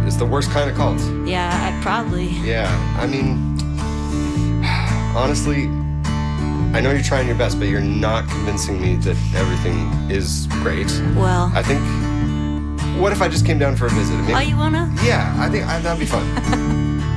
It's the worst kind of cult. Yeah, probably. Yeah, I mean, honestly, I know you're trying your best, but you're not convincing me that everything is great. Well. I think, what if I just came down for a visit? Maybe, Oh, you wanna? Yeah, I think that'd be fun.